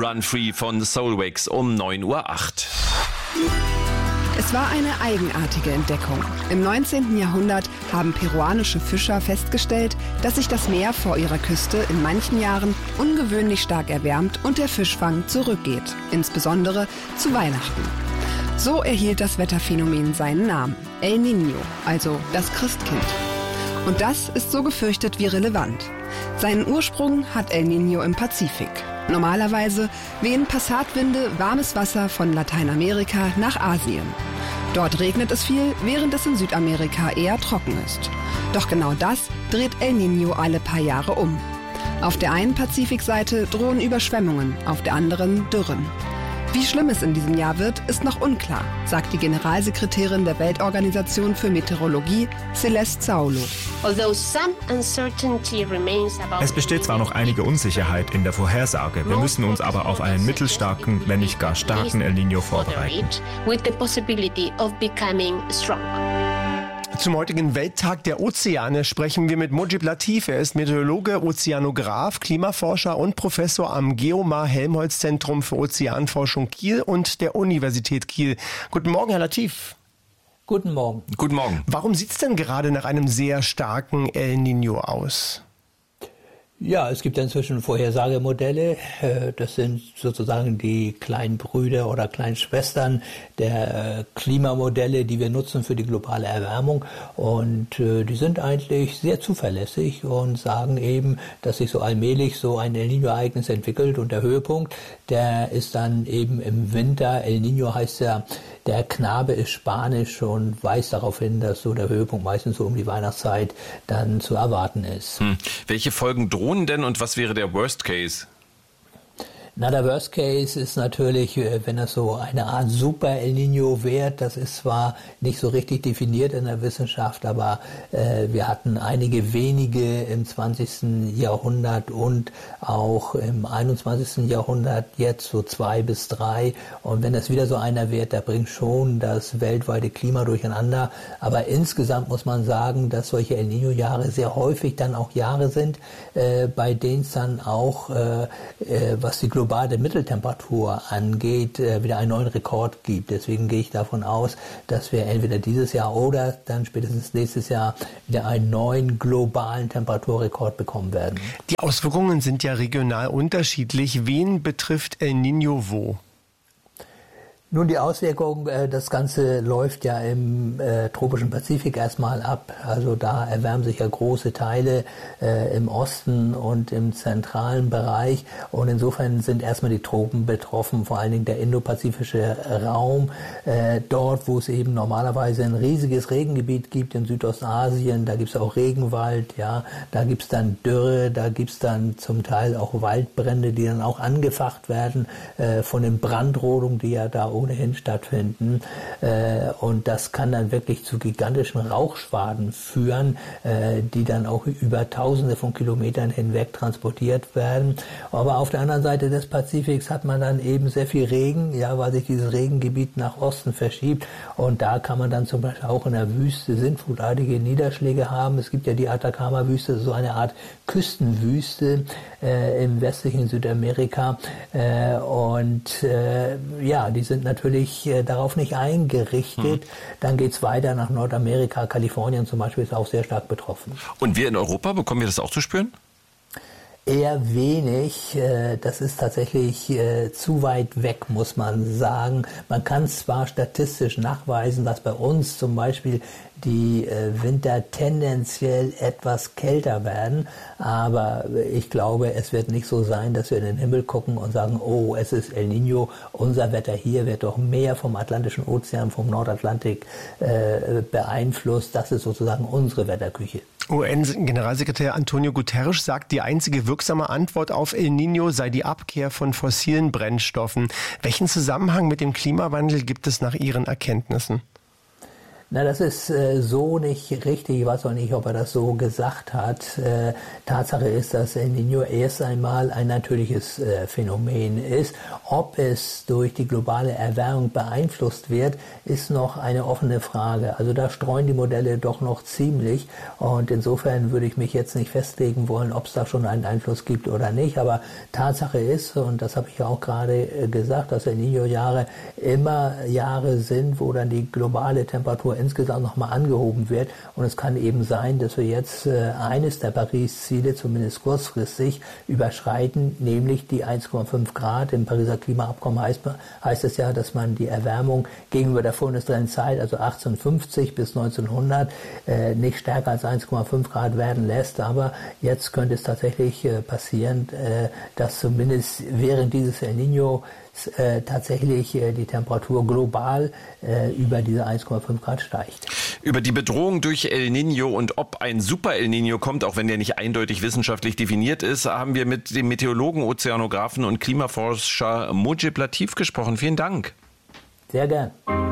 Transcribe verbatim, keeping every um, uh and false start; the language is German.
Run Free von Soulwax um neun Uhr acht. Es war eine eigenartige Entdeckung. Im neunzehnten Jahrhundert haben peruanische Fischer festgestellt, dass sich das Meer vor ihrer Küste in manchen Jahren ungewöhnlich stark erwärmt und der Fischfang zurückgeht, insbesondere zu Weihnachten. So erhielt das Wetterphänomen seinen Namen, El Niño, also das Christkind. Und das ist so gefürchtet wie relevant. Seinen Ursprung hat El Niño im Pazifik. Normalerweise wehen Passatwinde warmes Wasser von Lateinamerika nach Asien. Dort regnet es viel, während es in Südamerika eher trocken ist. Doch genau das dreht El Niño alle paar Jahre um. Auf der einen Pazifikseite drohen Überschwemmungen, auf der anderen Dürren. Wie schlimm es in diesem Jahr wird, ist noch unklar, sagt die Generalsekretärin der Weltorganisation für Meteorologie, Celeste Saulo. Es besteht zwar noch einige Unsicherheit in der Vorhersage, wir müssen uns aber auf einen mittelstarken, wenn nicht gar starken El Niño vorbereiten. Zum heutigen Welttag der Ozeane sprechen wir mit Mojib Latif. Er ist Meteorologe, Ozeanograph, Klimaforscher und Professor am Geomar-Helmholtz-Zentrum für Ozeanforschung Kiel und der Universität Kiel. Guten Morgen, Herr Latif. Guten Morgen. Guten Morgen. Warum sieht es denn gerade nach einem sehr starken El Niño aus? Ja, es gibt inzwischen Vorhersagemodelle. Das sind sozusagen die kleinen Brüder oder kleinen Schwestern der Klimamodelle, die wir nutzen für die globale Erwärmung. Und die sind eigentlich sehr zuverlässig und sagen eben, dass sich so allmählich so ein El Niño-Ereignis entwickelt. Und der Höhepunkt, der ist dann eben im Winter. El Niño heißt ja, der Knabe ist Spanisch und weist darauf hin, dass so der Höhepunkt meistens so um die Weihnachtszeit dann zu erwarten ist. Hm. Welche Folgen drohen denn und was wäre der Worst Case? Na, der Worst Case ist natürlich, wenn das so eine Art Super El Niño wird. Das ist zwar nicht so richtig definiert in der Wissenschaft, aber äh, wir hatten einige wenige im zwanzigsten Jahrhundert und auch im einundzwanzigsten Jahrhundert, jetzt so zwei bis drei. Und wenn das wieder so einer wird, der bringt schon das weltweite Klima durcheinander. Aber insgesamt muss man sagen, dass solche El Niño-Jahre sehr häufig dann auch Jahre sind, äh, bei denen es dann auch, äh, äh, was die globale Mitteltemperatur angeht, äh, wieder einen neuen Rekord gibt. Deswegen gehe ich davon aus, dass wir entweder dieses Jahr oder dann spätestens nächstes Jahr wieder einen neuen globalen Temperaturrekord bekommen werden. Die Auswirkungen sind ja regional unterschiedlich. Wen betrifft El Niño wo? Nun, die Auswirkung, äh, das Ganze läuft ja im äh, tropischen Pazifik erstmal ab. Also da erwärmen sich ja große Teile äh, im Osten und im zentralen Bereich. Und insofern sind erstmal die Tropen betroffen, vor allen Dingen der indopazifische Raum. Äh, dort, wo es eben normalerweise ein riesiges Regengebiet gibt in Südostasien, da gibt es auch Regenwald, ja, da gibt es dann Dürre, da gibt es dann zum Teil auch Waldbrände, die dann auch angefacht werden äh, von den Brandrodungen, die ja da ohnehin stattfinden. Äh, und das kann dann wirklich zu gigantischen Rauchschwaden führen, äh, die dann auch über Tausende von Kilometern hinweg transportiert werden. Aber auf der anderen Seite des Pazifiks hat man dann eben sehr viel Regen, ja, weil sich dieses Regengebiet nach Osten verschiebt. Und da kann man dann zum Beispiel auch in der Wüste sintflutartige Niederschläge haben. Es gibt ja die Atacama-Wüste, so eine Art Küstenwüste äh, im westlichen Südamerika. Äh, und äh, ja, die sind natürlich äh, darauf nicht eingerichtet. Hm. Dann geht's weiter nach Nordamerika. Kalifornien zum Beispiel ist auch sehr stark betroffen. Und wir in Europa, bekommen wir das auch zu spüren? Eher wenig. Das ist tatsächlich zu weit weg, muss man sagen. Man kann zwar statistisch nachweisen, dass bei uns zum Beispiel die Winter tendenziell etwas kälter werden, aber ich glaube, es wird nicht so sein, dass wir in den Himmel gucken und sagen, oh, es ist El Niño, unser Wetter hier wird doch mehr vom Atlantischen Ozean, vom Nordatlantik äh, beeinflusst. Das ist sozusagen unsere Wetterküche. U N-Generalsekretär Antonio Guterres sagt, die einzige wirksame Antwort auf El Niño sei die Abkehr von fossilen Brennstoffen. Welchen Zusammenhang mit dem Klimawandel gibt es nach Ihren Erkenntnissen? Na, das ist äh, so nicht richtig. Ich weiß auch nicht, ob er das so gesagt hat. Äh, Tatsache ist, dass El Niño erst einmal ein natürliches äh, Phänomen ist. Ob es durch die globale Erwärmung beeinflusst wird, ist noch eine offene Frage. Also da streuen die Modelle doch noch ziemlich. Und insofern würde ich mich jetzt nicht festlegen wollen, ob es da schon einen Einfluss gibt oder nicht. Aber Tatsache ist, und das habe ich ja auch gerade äh, gesagt, dass El Niño-Jahre immer Jahre sind, wo dann die globale Temperatur insgesamt nochmal angehoben wird. Und es kann eben sein, dass wir jetzt äh, eines der Paris-Ziele, zumindest kurzfristig, überschreiten, nämlich die eins Komma fünf Grad. Im Pariser Klimaabkommen heißt, heißt es ja, dass man die Erwärmung gegenüber der vorindustriellen Zeit, also achtzehnhundertfünfzig bis neunzehnhundert, äh, nicht stärker als eins Komma fünf Grad werden lässt. Aber jetzt könnte es tatsächlich äh, passieren, äh, dass zumindest während dieses El Niño Äh, tatsächlich äh, die Temperatur global äh, über diese eins Komma fünf Grad steigt. Über die Bedrohung durch El Niño und ob ein Super El Niño kommt, auch wenn der nicht eindeutig wissenschaftlich definiert ist, haben wir mit dem Meteorologen, Ozeanographen und Klimaforscher Mojib Latif gesprochen. Vielen Dank. Sehr gern.